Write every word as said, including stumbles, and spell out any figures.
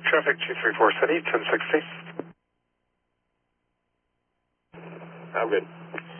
Traffic two three four City, ten sixty. I'm good.